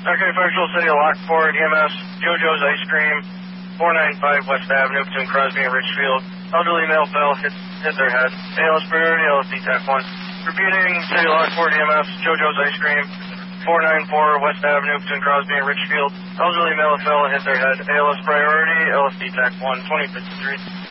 Okay, Factual City of Lockport, EMS, JoJo's Ice Cream, 495 West Avenue between Crosby and Richfield. Elderly male fell, hit their head. ALS priority, LSD TAC 1. Repeating, City of Lockport, EMS, JoJo's Ice Cream, 494 West Avenue between Crosby and Richfield. Elderly male fell and hit their head. ALS priority, LSD TAC 1, 2053.